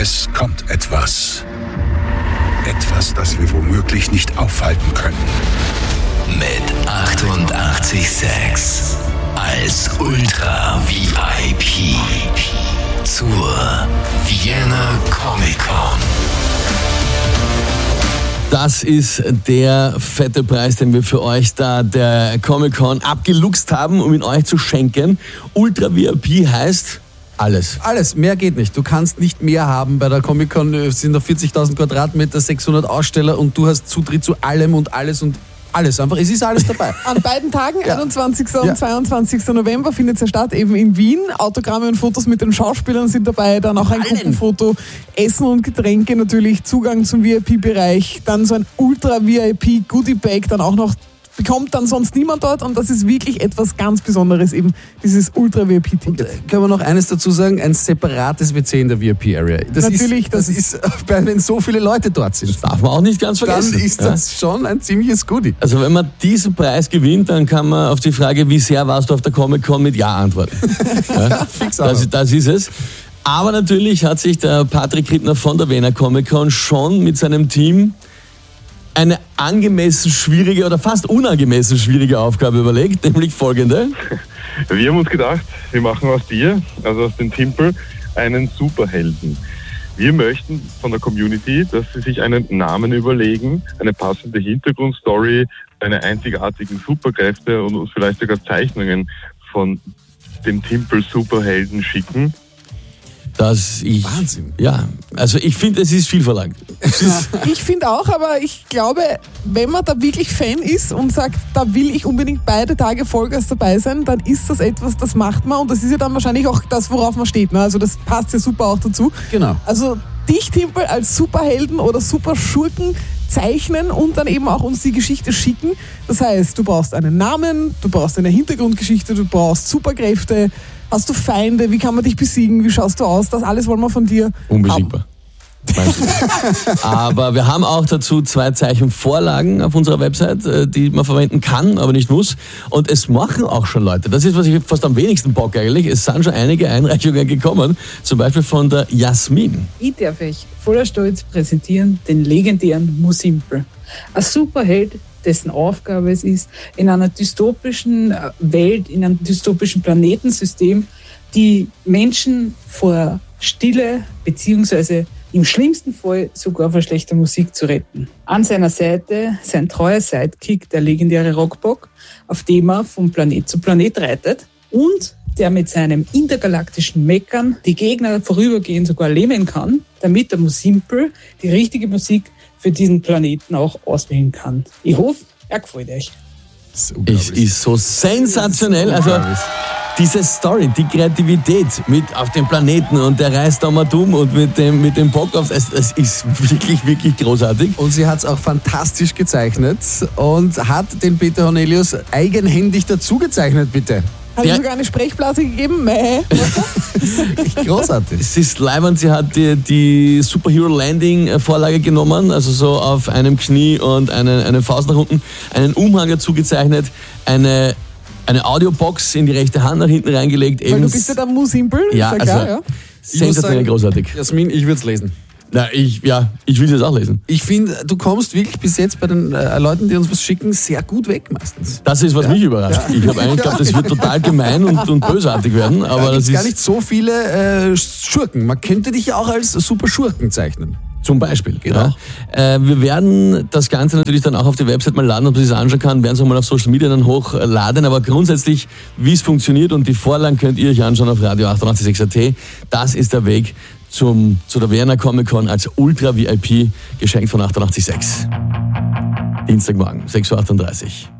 Es kommt etwas. Etwas, das wir womöglich nicht aufhalten können. Mit 88,6 als Ultra VIP zur Vienna Comic Con. Das ist der fette Preis, den wir für euch da der Comic-Con abgeluchst haben, um ihn euch zu schenken. Ultra VIP heißt alles. Alles, mehr geht nicht. Du kannst nicht mehr haben bei der Comic-Con. Es sind noch 40.000 Quadratmeter, 600 Aussteller und du hast Zutritt zu allem und alles und alles einfach. Es ist alles dabei. An beiden Tagen, Ja. 21. und 22. November, findet es ja statt, eben in Wien. Autogramme und Fotos mit den Schauspielern sind dabei, dann auch ein Gruppenfoto, Essen und Getränke natürlich, Zugang zum VIP-Bereich, dann so ein Ultra-VIP-Goodie-Bag, dann auch noch, bekommt dann sonst niemand dort und das ist wirklich etwas ganz Besonderes, eben dieses Ultra-VIP-Ticket. Können wir noch eines dazu sagen? Ein separates WC in der VIP-Area. Natürlich, das ist, wenn so viele Leute dort sind, Das darf man auch nicht ganz vergessen. dann ist das schon ein ziemliches Goodie. Also wenn man diesen Preis gewinnt, dann kann man auf die Frage, wie sehr warst du auf der Comic-Con, mit Ja antworten. Ja? Fix aber. Das ist es. Aber natürlich hat sich der Patrick Rittner von der Vienna Comic-Con schon mit seinem Team eine angemessen schwierige oder fast unangemessen schwierige Aufgabe überlegt, nämlich folgende. Wir haben uns gedacht, wir machen aus dir, also aus den Timpel, einen Superhelden. Wir möchten von der Community, dass sie sich einen Namen überlegen, eine passende Hintergrundstory, eine einzigartigen Superkräfte und uns vielleicht sogar Zeichnungen von dem Timpel-Superhelden schicken. Wahnsinn. Ja, also ich finde, es ist viel verlangt. Ich finde auch, aber ich glaube, wenn man da wirklich Fan ist und sagt, da will ich unbedingt beide Tage Vollgas dabei sein, dann ist das etwas, das macht man und das ist ja dann wahrscheinlich auch das, worauf man steht. Ne? Also das passt ja super auch dazu. Genau. Also dich, Timpel, als Superhelden oder Superschurken zeichnen und dann eben auch uns die Geschichte schicken. Das heißt, du brauchst einen Namen, du brauchst eine Hintergrundgeschichte, du brauchst Superkräfte. Hast du Feinde? Wie kann man dich besiegen? Wie schaust du aus? Das alles wollen wir von dir Unbesiegbar. Aber wir haben auch dazu 2 Zeichenvorlagen auf unserer Website, die man verwenden kann, aber nicht muss. Und es machen auch schon Leute. Das ist, was ich fast am wenigsten bock eigentlich. Es sind schon einige Einreichungen gekommen, zum Beispiel von der Jasmin. Ich darf euch voller Stolz präsentieren den legendären Musimpel. Ein Superheld, dessen Aufgabe es ist, in einer dystopischen Welt, in einem dystopischen Planetensystem, die Menschen vor Stille beziehungsweise im schlimmsten Fall sogar vor schlechter Musik zu retten. An seiner Seite sein treuer Sidekick, der legendäre Rockbock, auf dem er von Planet zu Planet reitet und der mit seinem intergalaktischen Meckern die Gegner vorübergehend sogar lähmen kann, damit der Musimpel die richtige Musik für diesen Planeten auch auswählen kann. Ich hoffe, er gefällt euch. Es ist so sensationell. Also diese Story, die Kreativität mit auf dem Planeten und der reist da mal dumm und mit dem Bock auf es ist wirklich, wirklich großartig. Und sie hat es auch fantastisch gezeichnet und hat den Peter Hornelius eigenhändig dazu gezeichnet, bitte. Hat ihm sogar eine Sprechblase gegeben? Echt großartig. Es ist leibend, sie hat die Superhero Landing Vorlage genommen, also so auf einem Knie und eine Faust nach unten, einen Umhang dazu gezeichnet, eine Audiobox in die rechte Hand nach hinten reingelegt. Weil du bist ja der Musimpel, ja, ist ja also klar, ja. sensationell großartig. Jasmin, ich würde es lesen. Na, ich will es jetzt auch lesen. Ich finde, du kommst wirklich bis jetzt bei den Leuten, die uns was schicken, sehr gut weg meistens. Das ist, was mich überrascht. Ich habe eigentlich geglaubt, das wird total gemein und bösartig werden, aber das ist gar nicht so viele Schurken. Man könnte dich ja auch als super Schurken zeichnen. zum Beispiel. Genau. Ja. Wir werden das Ganze natürlich dann auch auf die Website mal laden, ob man sich das anschauen kann, werden es auch mal auf Social Media dann hochladen, aber grundsätzlich, wie es funktioniert und die Vorlagen könnt ihr euch anschauen auf Radio 886.at. Das ist der Weg zu der Vienna Comic Con als Ultra VIP, geschenkt von 88.6. Dienstagmorgen, 6.38 Uhr.